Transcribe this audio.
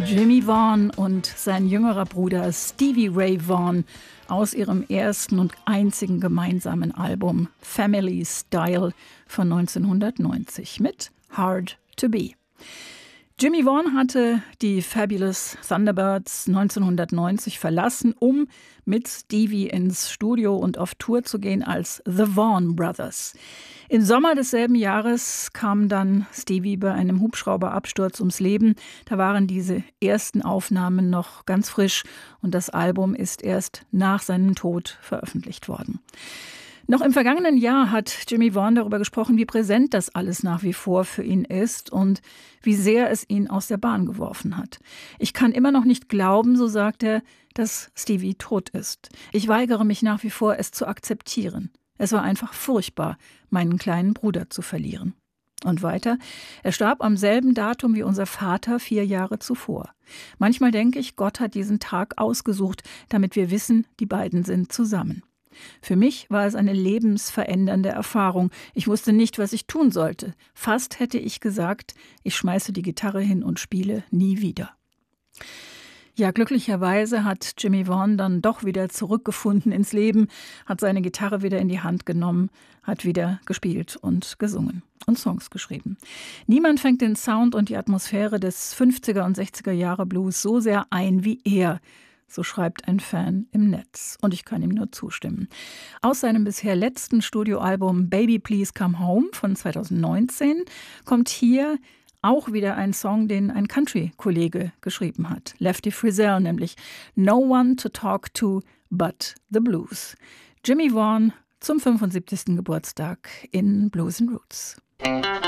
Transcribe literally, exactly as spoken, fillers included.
Jimmy Vaughan und sein jüngerer Bruder Stevie Ray Vaughan aus ihrem ersten und einzigen gemeinsamen Album Family Style von neunzehnhundertneunzig mit Hard to Be. Jimmy Vaughan hatte die Fabulous Thunderbirds neunzehnhundertneunzig verlassen, um mit Stevie ins Studio und auf Tour zu gehen als The Vaughan Brothers. Im Sommer desselben Jahres kam dann Stevie bei einem Hubschrauberabsturz ums Leben. Da waren diese ersten Aufnahmen noch ganz frisch und das Album ist erst nach seinem Tod veröffentlicht worden. Noch im vergangenen Jahr hat Jimmy Vaughan darüber gesprochen, wie präsent das alles nach wie vor für ihn ist und wie sehr es ihn aus der Bahn geworfen hat. Ich kann immer noch nicht glauben, so sagt er, dass Stevie tot ist. Ich weigere mich nach wie vor, es zu akzeptieren. Es war einfach furchtbar, meinen kleinen Bruder zu verlieren. Und weiter, er starb am selben Datum wie unser Vater vier Jahre zuvor. Manchmal denke ich, Gott hat diesen Tag ausgesucht, damit wir wissen, die beiden sind zusammen. Für mich war es eine lebensverändernde Erfahrung. Ich wusste nicht, was ich tun sollte. Fast hätte ich gesagt, ich schmeiße die Gitarre hin und spiele nie wieder. Ja, glücklicherweise hat Jimmy Vaughan dann doch wieder zurückgefunden ins Leben, hat seine Gitarre wieder in die Hand genommen, hat wieder gespielt und gesungen und Songs geschrieben. Niemand fängt den Sound und die Atmosphäre des fünfziger und sechziger Jahre Blues so sehr ein wie er. So schreibt ein Fan im Netz. Und ich kann ihm nur zustimmen. Aus seinem bisher letzten Studioalbum Baby Please Come Home von zweitausendneunzehn kommt hier auch wieder ein Song, den ein Country-Kollege geschrieben hat. Lefty Frizzell, nämlich No One to Talk to but the Blues. Jimmy Vaughan zum fünfundsiebzigsten Geburtstag in Blues and Roots.